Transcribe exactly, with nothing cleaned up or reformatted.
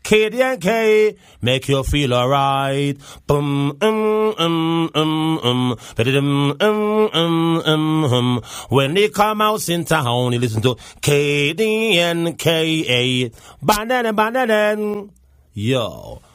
K D and K, make you feel alright. Boom, um, um, um, um, um, um, um, um, um. When they come out in town, you listen to K D and K A. Banana, banana. Yo.